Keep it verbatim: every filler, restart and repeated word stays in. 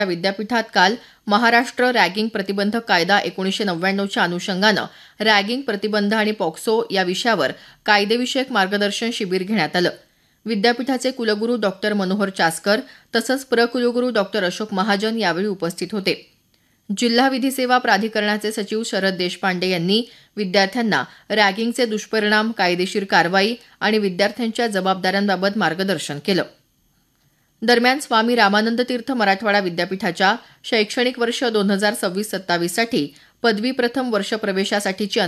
विद्यापीठात काल महाराष्ट्र रॅगिंग प्रतिबंधक कायदा एकोणीसशे नव्याण्णवच्या अनुषंगानं रॅगिंग प्रतिबंध आणि पॉक्सो या विषयावर कायदेविषयक मार्गदर्शन शिबिर घेण्यात आलं. विद्यापीठाचे कुलगुरू डॉक्टर मनोहर चासकर तसंच प्र-कुलगुरू डॉक्टर अशोक महाजन यावेळी उपस्थित होते. जिल्हा विधी सेवा प्राधिकरणाचे सचिव शरद देशपांडे यांनी विद्यार्थ्यांना रॅगिंगचे दुष्परिणाम, कायदेशीर कारवाई आणि विद्यार्थ्यांच्या जबाबदाऱ्यांबाबत मार्गदर्शन केलं. दरम्यान स्वामी रामानंद तीर्थ मराठवाडा विद्यापीठाच्या शैक्षणिक वर्ष दोन हजार सव्वीस सत्तावीस साठी पदवी प्रथम वर्ष प्रवेशासाठीची